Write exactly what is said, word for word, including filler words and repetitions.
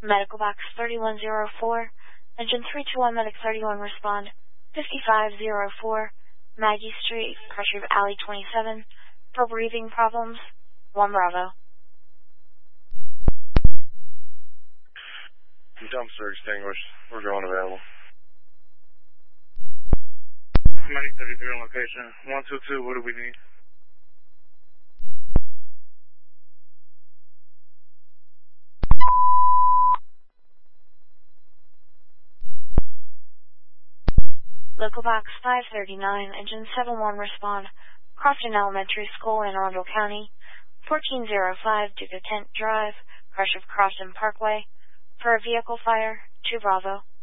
Medical Box thirty-one oh four, Engine three two one, Medic thirty-one, respond. fifty-five oh four, Maggie Street, Cross River Alley twenty-seven, for breathing problems, one Bravo. Dumpster extinguished. We're going available. Medic thirty-three on location. one two two, what do we need? Local Box five thirty-nine, Engine seven one, respond. Crofton Elementary School in Arundel County, fourteen oh five Duke of Kent Drive, Crush of Crofton Parkway. For a vehicle fire, two Bravo.